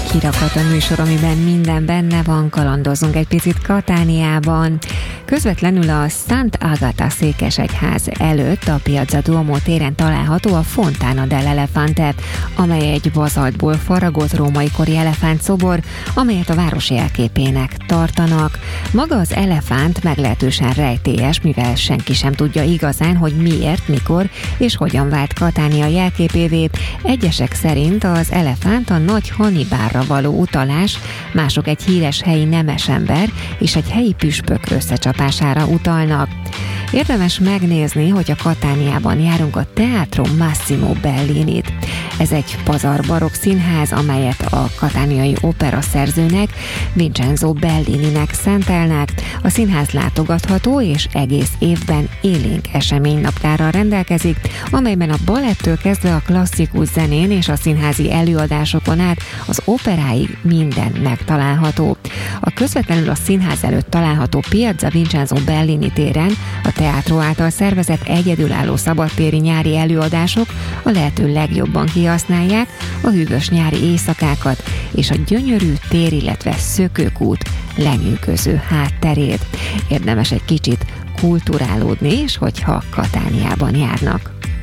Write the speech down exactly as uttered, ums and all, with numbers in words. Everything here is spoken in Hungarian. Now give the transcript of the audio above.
Kirakat a műsor, amiben minden benne van, kalandozunk egy picit Katániában. Közvetlenül a Szent Agata székesegyház előtt a Piazza Duomo téren található a Fontana dell'Elefante, amely egy bazaltból faragott római kori elefántszobor, amelyet a város jelképének tartanak. Maga az elefánt meglehetősen rejtélyes, mivel senki sem tudja igazán, hogy miért, mikor és hogyan vált Katánia jelképévé. Egyesek szerint az elefánt a nagy Hannibálra való utalás, mások egy híres helyi nemesember és egy helyi püspök összecsapására utalnak. Érdemes megnézni, hogy a Katániában járunk a Teatro Massimo Bellinit. Ez egy pazar barokk színház, amelyet a katániai opera szerzőnek, Vincenzo Bellininek szentelnek. A színház látogatható és egész évben élénk eseménynaptárral rendelkezik, amelyben a balettől kezdve a klasszikus zenén és a színházi előadásokon át az operáig minden megtalálható. A közvetlenül a színház előtt található Piazza Vincenzo Bellini téren a Teatro által szervezett egyedülálló szabadtéri nyári előadások a lehető legjobban kihasználják a hűvös nyári éjszakákat és a gyönyörű tér, illetve szökőkút lenyűgöző hátterét. Érdemes egy kicsit kulturálódni is, hogyha Katániában járnak.